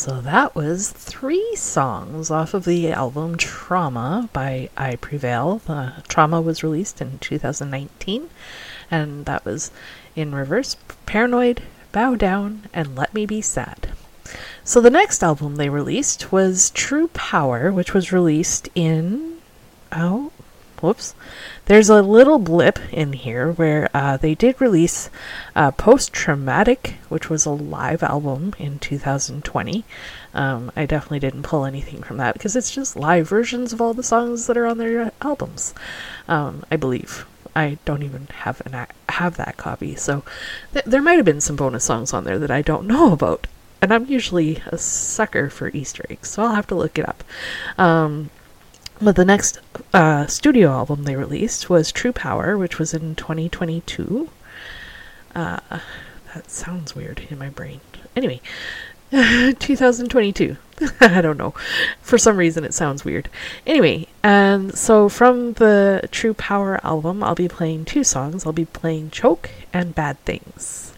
So that was 3 songs off of the album Trauma by I Prevail. Trauma was released in 2019, and that was in reverse: Paranoid, Bow Down, and Let Me Be Sad. So the next album they released was True Power, which was released in... Oh, whoops. There's a little blip in here where they did release Post Traumatic, which was a live album in 2020. I definitely didn't pull anything from that because it's just live versions of all the songs that are on their albums, I believe. I don't even have that copy, so there might have been some bonus songs on there that I don't know about. And I'm usually a sucker for Easter eggs, so I'll have to look it up. But the next studio album they released was True Power, which was in 2022. That sounds weird in my brain. Anyway, 2022. I don't know. For some reason it sounds weird. Anyway, and so from the True Power album, I'll be playing 2 songs. I'll be playing Choke and Bad Things.